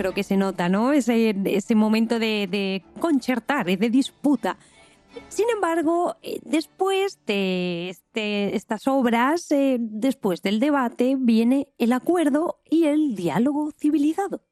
creo que se nota, ¿no? Ese momento de concertar, de disputa. Sin embargo, después de estas obras, después del debate, viene el acuerdo y el diálogo civilizado.